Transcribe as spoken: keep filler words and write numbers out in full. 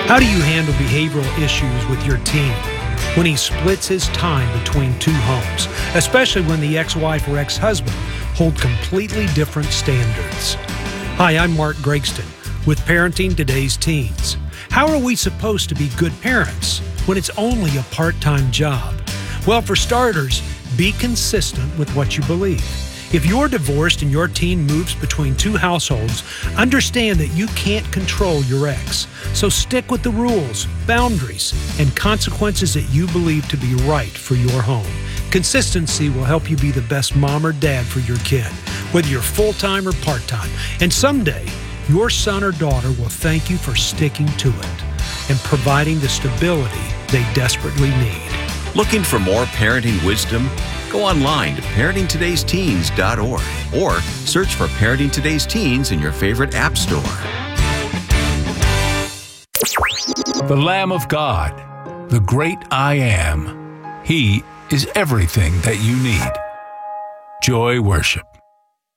How do you handle behavioral issues with your teen when he splits his time between two homes, especially when the ex-wife or ex-husband hold completely different standards? Hi, I'm Mark Gregston with Parenting Today's Teens. How are we supposed to be good parents when it's only a part-time job? Well, for starters, be consistent with what you believe. If you're divorced and your teen moves between two households, understand that you can't control your ex. So stick with the rules, boundaries, and consequences that you believe to be right for your home. Consistency will help you be the best mom or dad for your kid, whether you're full-time or part-time. And someday, your son or daughter will thank you for sticking to it and providing the stability they desperately need. Looking for more parenting wisdom? Go online to parenting todays teens dot org or search for Parenting Today's Teens in your favorite app store. The Lamb of God, the great I Am. He is everything that you need. Joy Worship.